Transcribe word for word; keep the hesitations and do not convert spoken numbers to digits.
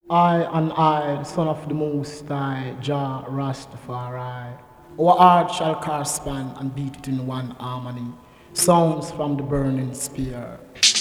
I and I, the Son of the Most High, Jah Rastafari. Our heart shall correspond and beat it in one harmony. Sounds from the burning spear.